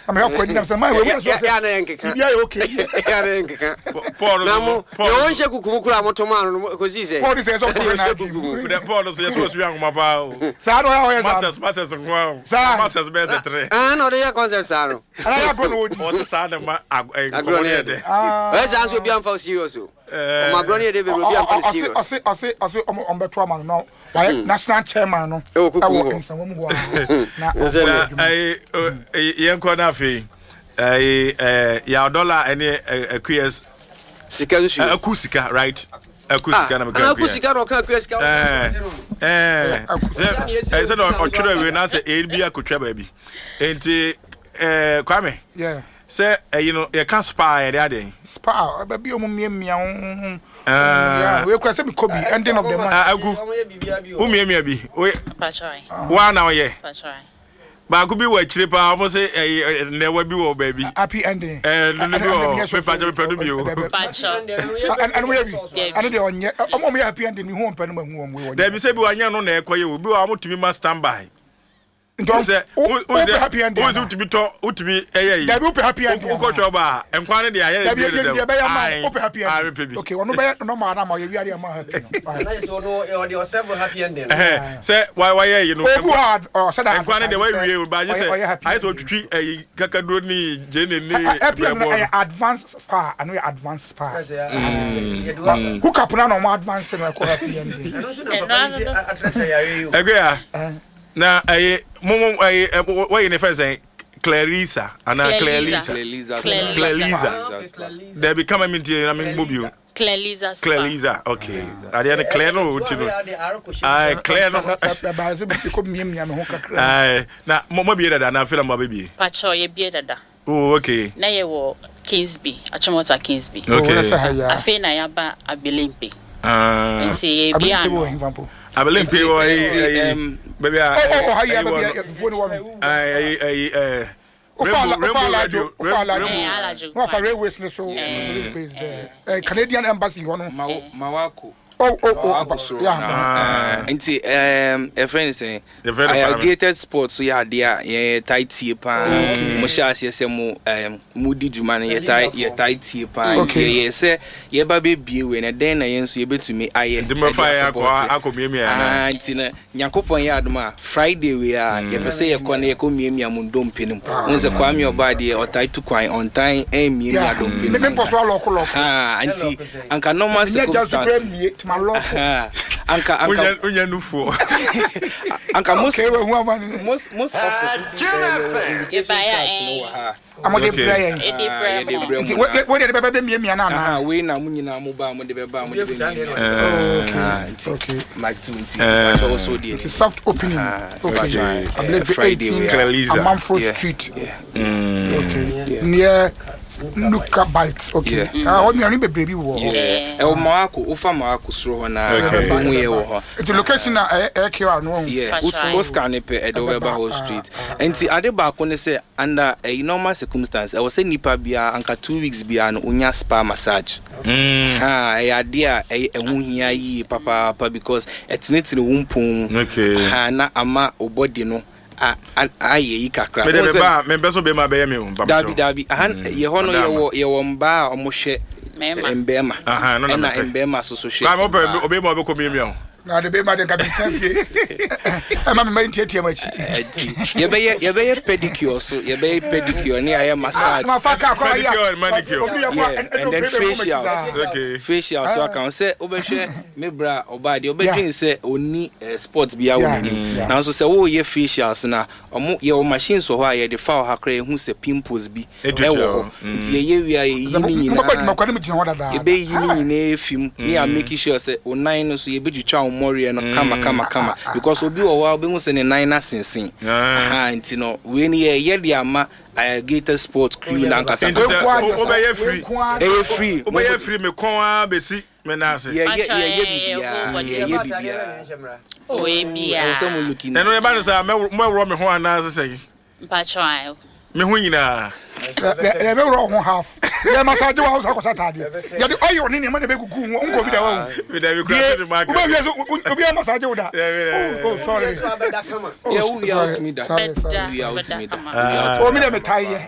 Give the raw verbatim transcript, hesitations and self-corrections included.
I'm not going to say my way. Yeah, okay. Paul, no, no, she could cook a motorman because he said, Paul says, Paul says, was young, my bow. Masters, masters, and well, masters, best at three. I know they are concerned, Sarah. I have grown was a son of my agronade. Let's answer beyond for serious. My granny, they will be on serious. I say, I say, I say, on the trauma now. National chairman. Oh, I walk in some woman. I, young Conafi, a ya dollar and a queers. A Kusika, right? A Kusika, a Kusika, or Kakuska. Eh, I said, or should I answer A B a Kutra baby? Ain't it, Kwame? Yeah. Say, you know, you can't spy that day. Spy, baby, me, me, uh, we could say we could be ending of the month. I go. Who may be? One hour, yeah. But I could be what cheaper. I must say, a never be war, baby. Happy ending. And and we and they are happy ending. We won't pen when there be say, we are young on air, we will want to be must stand by. Who's happy and who's to be taught to be a there will be happy and go to a bar and quantity. I happy. Okay, no matter no matter you are several happy ending. Say, why, why, you know, who hard or said I'm quantity the way we but you say, I thought to treat a Kakadoni, Jenny, advanced spa and we advanced spa. Who can put on more advanced and happy ending? Agree. Now, I, Momo, I, what in the first saying, Clarissa, and Clarissa, Clarissa, they become a minty, I mean, Bubu. Clarissa, Clarissa, okay. I didn't Claire no, I Claire no, I now, Momo bearded and I feel my baby. Pacho, ye bearded. Oh, okay. Now you walk Kingsby, Achimota Kingsby. Okay, I feel I am a Bilimpi. Ah, and see, Biano. I believe people are baby. Oh, how you have a phone? I, I, I, uh, railway so Canadian embassy, one Mawako. Oh, oh, oh, yeah. And see, um, a friend is saying, I gated sports, so yeah, dear, yeah, tight tea pan, Moshas, yes, um, moody Juman, yeah, tight, yeah, tight tea pan. Okay, yes, yeah, baby, be when a day I answer you to me, I am the fire, I could be me, and Tina, Yankopon Yadma, Friday we are, you ever say a corner, come me, Mundum Pinum, once a quam your body or tight to quine on time, and me, I don't be local. Ah, auntie, and can no master my love. Anka anka unya nufu. Anka most most most of the I'm on the prayer. What did the baby me na na? We na munyina mo ba mo de be ba mo de be. Okay. Like twenty. Also the soft opening. Okay. I believe eighteen Ammanford Street. Okay. Near Nuka bites, okay. I want me to be baby war. Yeah, Marco, Ufa Marco, so na. It's a location at Air no. Yeah, Oscar Nepe at Overbahol Street. And see, other back when they say under a normal circumstance, I was saying Nipa Bia, Anka two weeks beyond Unya spa massage. Ah, I idea a Unya ye, Papa, because it's not the wumpum. Okay. Hana Ama or body no. Ah, ah, ye kakra. But ba members be ma be me o. Dabi dabi. Ahan ye hono ye wo ye wo mba o mo hwe embema. Aha, no no. Na embema so so hwe. Ba mo be obe mo be ko me me o. Na de be ma de ka bi tafie. E ma me ma ntie ma chi. Ye be ye be pedicure so ye be pedicure ni aye massage. Ma fa ka ko ya. Pedicure manicure. And then facial. Okay. Facial so kan say obehwe me bra obade obedwin say oni sports bia woni. Na so say wo ye facials na omo ye o machines so ho aye de fa ha kra ehu se pimples bi. E wo. Nti ye wi aye yi ni nyina. Ye be yi ni nyina efim. Me am make sure say o nine no so ye be twitwa Mori no kama kama kama because obi wo wa obi hu se ne nine na sensen aha nti no we ni ye ye de ama Gator Sports crew na nkasa obeye free eh free obeye free me kon abesi me na ase ye ye ye bibia ye ye bibia o e bia so mo looking na no e ba no say me wo me ho ana ase say mpacho me ho nyina e be ro ho half ye massage wa house ko satade ye de oyo ni ni ma de be gugu nko bi da wa we da be cross the market obi so obi massage wo da oh sorry yeah we out me da sorry sorry o mi de me tie ye